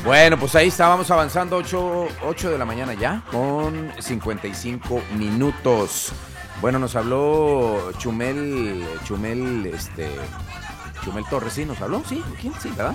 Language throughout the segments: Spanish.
Bueno, pues ahí estábamos avanzando, 8 de la mañana ya, con 55 minutos. Bueno, nos habló Chumel Torres, ¿sí? ¿Nos habló? ¿Sí? ¿Quién? Sí, ¿verdad?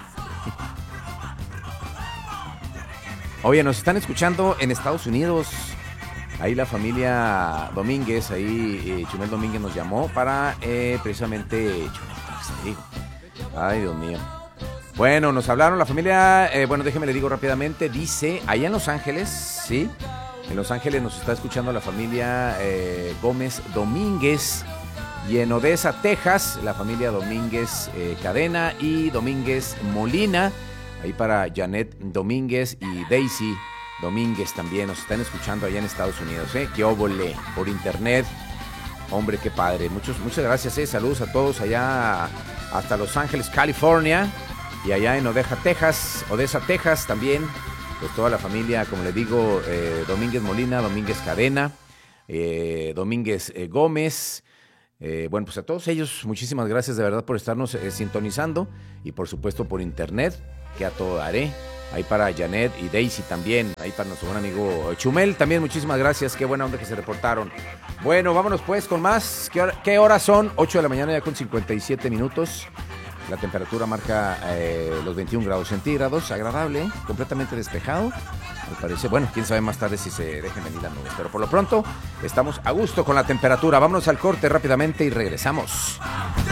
Oye, nos están escuchando en Estados Unidos. Ahí la familia Domínguez, Chumel Domínguez nos llamó para precisamente... Ay, Dios mío. Bueno, nos hablaron la familia, déjeme le digo rápidamente, dice, allá en Los Ángeles, ¿sí? En Los Ángeles nos está escuchando la familia Gómez Domínguez, y en Odessa, Texas, la familia Domínguez Cadena y Domínguez Molina, ahí para Janet Domínguez y Daisy Domínguez también nos están escuchando allá en Estados Unidos, ¿eh? ¡Qué óvole! Por internet, hombre, qué padre, muchas gracias, saludos a todos allá hasta Los Ángeles, California. Y allá en Odessa, Texas también, pues toda la familia, como le digo, Domínguez Molina, Domínguez Cadena, Domínguez Gómez. Pues a todos ellos, muchísimas gracias de verdad por estarnos sintonizando y por supuesto por internet, que a todo daré. Ahí para Janet y Daisy también, ahí para nuestro buen amigo Chumel también, muchísimas gracias, qué buena onda que se reportaron. Bueno, vámonos pues con más. ¿Qué horas son? 8 de la mañana ya con 57 minutos. La temperatura marca los 21 grados centígrados, agradable, completamente despejado. Me parece, quién sabe más tarde si se dejen venir las nubes. Pero por lo pronto, estamos a gusto con la temperatura. Vámonos al corte rápidamente y regresamos.